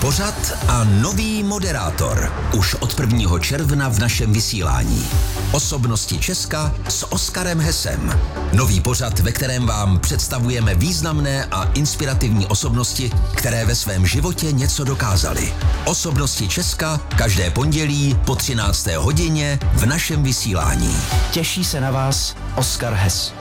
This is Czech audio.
pořad a nový moderátor. Už od 1. června v našem vysílání. Osobnosti Česka s Oskarem Hessem. Nový pořad, ve kterém vám představujeme významné a inspirativní osobnosti, které ve svém životě něco dokázaly. Osobnosti Česka každé pondělí po 13. hodině v našem vysílání. Těší se na vás Oskar Hess.